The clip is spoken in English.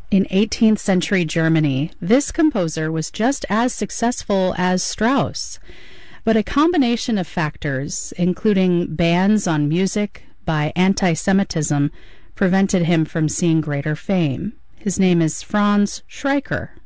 In 18th century Germany, this composer was just as successful as Strauss, but a combination of factors, including bans on music by anti-Semitism, prevented him from seeing greater fame. His name is Franz Schreiker.